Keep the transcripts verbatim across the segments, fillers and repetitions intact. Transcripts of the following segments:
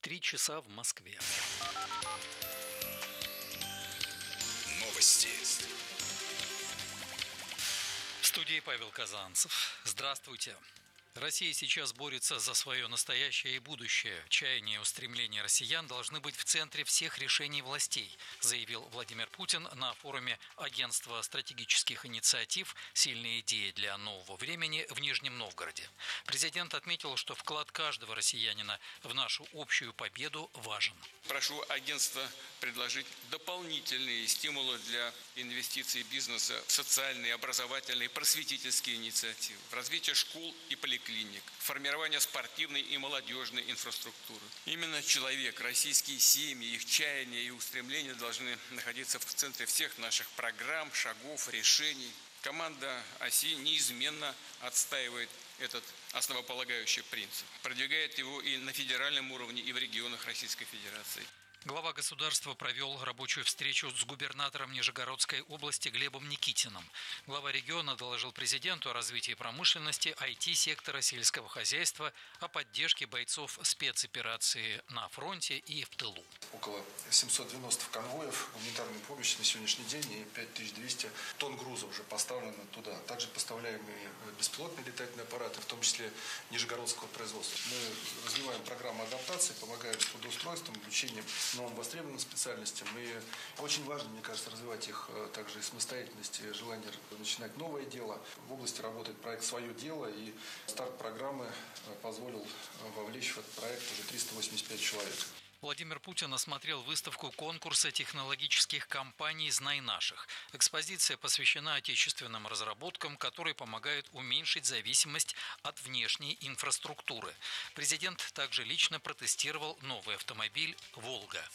Три часа в Москве. Новости. В студии Павел Казанцев. Здравствуйте. Россия сейчас борется за свое настоящее и будущее. Чаяния и устремления россиян должны быть в центре всех решений властей, заявил Владимир Путин на форуме Агентства стратегических инициатив «Сильные идеи для нового времени» в Нижнем Новгороде. Президент отметил, что вклад каждого россиянина в нашу общую победу важен. Прошу агентство предложить дополнительные стимулы для инвестиций бизнеса в социальные, образовательные, просветительские инициативы, в развитие школ и поликлиник, формирование спортивной и молодежной инфраструктуры. Именно человек, российские семьи, их чаяния и устремления должны находиться в центре всех наших программ, шагов, решений. Команда ОСИ неизменно отстаивает этот основополагающий принцип, продвигает его и на федеральном уровне, и в регионах Российской Федерации. Глава государства провел рабочую встречу с губернатором Нижегородской области Глебом Никитиным. Глава региона доложил президенту о развитии промышленности, ай ти-сектора, сельского хозяйства, о поддержке бойцов спецоперации на фронте и в тылу. Около семьсот девяносто конвоев гуманитарной помощи на сегодняшний день и пять тысяч двести тонн груза уже поставлено туда. Также поставляемые беспилотные летательные аппараты, в том числе нижегородского производства. Мы развиваем программу адаптации, помогаем с трудоустройством, обучением новым востребованным специальностям. И очень важно, мне кажется, развивать их также и самостоятельность, и желание начинать новое дело. В области работает проект «Свое дело», и старт программы позволил вовлечь в этот проект уже триста восемьдесят пять человек. Владимир Путин осмотрел выставку конкурса технологических компаний «Знай наших». Экспозиция посвящена отечественным разработкам, которые помогают уменьшить зависимость от внешней инфраструктуры. Президент также лично протестировал новый автомобиль «Волга».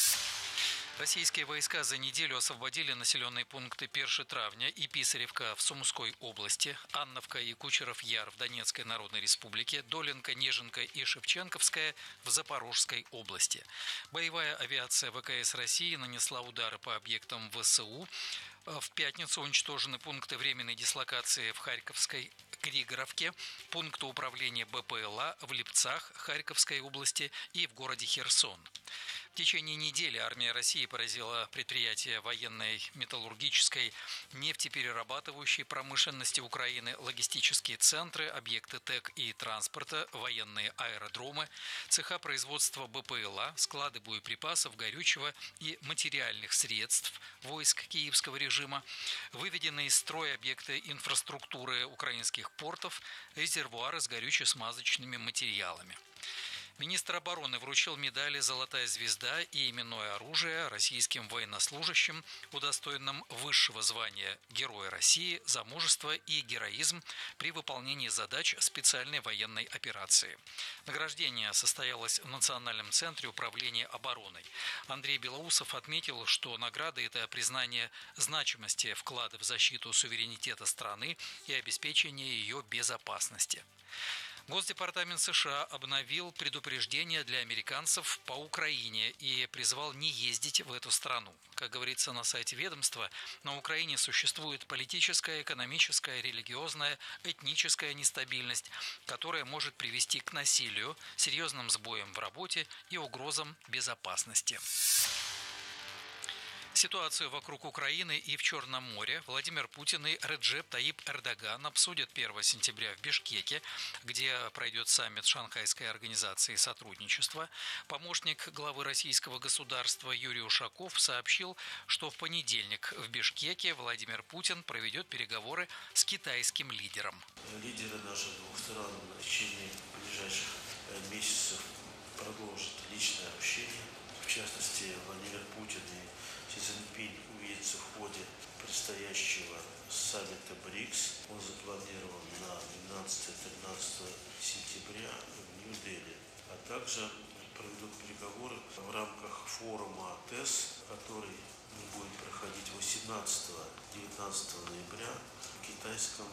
Российские войска за неделю освободили населенные пункты Перши-Травня и Писаревка в Сумской области, Анновка и Кучеров-Яр в Донецкой Народной Республике, Долинка, Нежинка и Шевченковская в Запорожской области. Боевая авиация вэ ка эс России нанесла удары по объектам вэ эс у. В пятницу уничтожены пункты временной дислокации в Харьковской Григоровке, пункты управления бэ пэ эл а в Липцах Харьковской области и в городе Херсон. В течение недели армия России поразила предприятия военной, металлургической, нефтеперерабатывающей промышленности Украины, логистические центры, объекты ТЭК и транспорта, военные аэродромы, цеха производства бэ пэ эл а, склады боеприпасов, горючего и материальных средств войск киевского режима, выведены из строя объекты инфраструктуры украинских портов, резервуары с горюче-смазочными материалами. Министр обороны вручил медали «Золотая звезда» и именное оружие российским военнослужащим, удостоенным высшего звания Героя России за мужество и героизм при выполнении задач специальной военной операции. Награждение состоялось в Национальном центре управления обороной. Андрей Белоусов отметил, что награда – это признание значимости вклада в защиту суверенитета страны и обеспечение ее безопасности. Госдепартамент США обновил предупреждение для американцев по Украине и призвал не ездить в эту страну. Как говорится на сайте ведомства, на Украине существует политическая, экономическая, религиозная, этническая нестабильность, которая может привести к насилию, серьезным сбоям в работе и угрозам безопасности. Ситуацию вокруг Украины и в Черном море Владимир Путин и Реджеп Таип Эрдоган обсудят первого сентября в Бишкеке, где пройдет саммит Шанхайской организации сотрудничества. Помощник главы российского государства Юрий Ушаков сообщил, что в понедельник в Бишкеке Владимир Путин проведет переговоры с китайским лидером. Лидеры наших двух стран в течение ближайших месяцев продолжат личное общение. В частности, Владимир Путин и Си Цзиньпинь увидятся в ходе предстоящего саммита БРИКС. Он запланирован на двенадцатое-тринадцатое сентября в Нью-Дели. А также проведут переговоры в рамках форума ТЭС, который будет проходить восемнадцатого-девятнадцатого ноября в китайском